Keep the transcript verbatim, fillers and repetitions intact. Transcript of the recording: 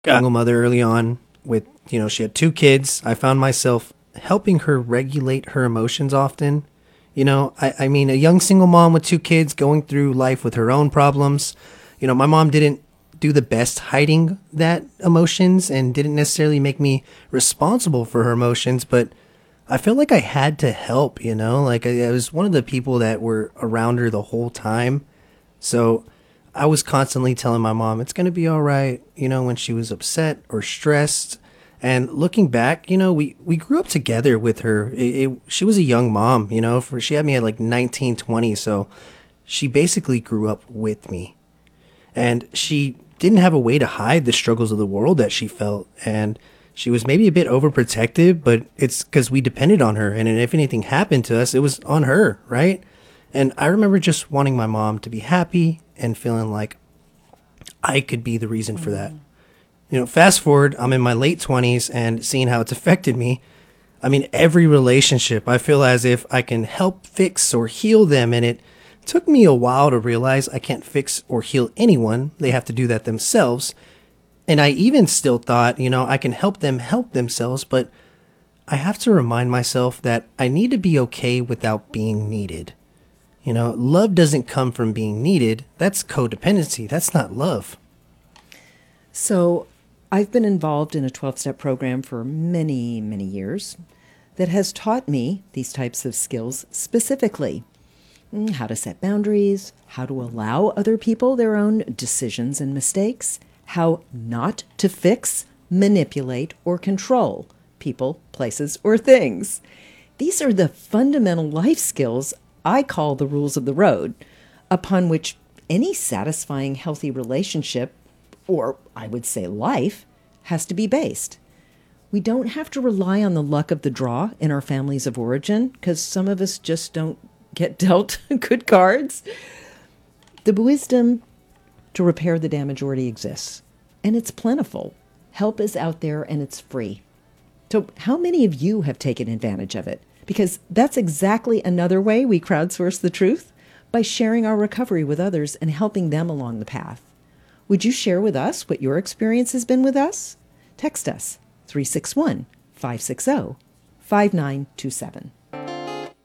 single mother early on with, you know, she had two kids. I found myself helping her regulate her emotions often. You know, I, I mean, a young single mom with two kids going through life with her own problems. You know, my mom didn't do the best hiding that emotions and didn't necessarily make me responsible for her emotions, but I felt like I had to help, you know, like I, I was one of the people that were around her the whole time. So I was constantly telling my mom it's going to be all right, you know, when she was upset or stressed. And looking back, you know, we, we grew up together with her. It, it, she was a young mom, you know, for she had me at like nineteen, twenty. So she basically grew up with me. And she didn't have a way to hide the struggles of the world that she felt. And she was maybe a bit overprotective, but it's because we depended on her. And if anything happened to us, it was on her, right? And I remember just wanting my mom to be happy and feeling like I could be the reason for that. You know, fast forward, I'm in my late twenties and seeing how it's affected me. I mean, every relationship, I feel as if I can help fix or heal them. And it took me a while to realize I can't fix or heal anyone. They have to do that themselves. And I even still thought, you know, I can help them help themselves, but I have to remind myself that I need to be okay without being needed. You know, love doesn't come from being needed. That's codependency. That's not love. So I've been involved in a twelve-step program for many, many years that has taught me these types of skills specifically. Mm, How to set boundaries, how to allow other people their own decisions and mistakes, how not to fix, manipulate, or control people, places, or things. These are the fundamental life skills I call the rules of the road, upon which any satisfying, healthy relationship, or I would say life, has to be based. We don't have to rely on the luck of the draw in our families of origin, because some of us just don't get dealt good cards. The wisdom to repair the damage already exists, and it's plentiful. Help is out there and it's free. So how many of you have taken advantage of it? Because that's exactly another way we crowdsource the truth, by sharing our recovery with others and helping them along the path. Would you share with us what your experience has been with us? Text us three six one, five six zero, five nine two seven.